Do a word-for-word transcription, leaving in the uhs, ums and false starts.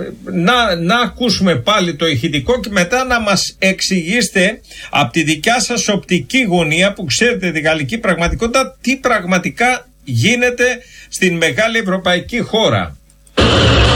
να, να ακούσουμε πάλι το ηχητικό και μετά να μας εξηγήσετε από τη δικιά σας οπτική γωνία που ξέρετε τη γαλλική πραγματικότητα τι πραγματικά γίνεται στην μεγάλη ευρωπαϊκή χώρα.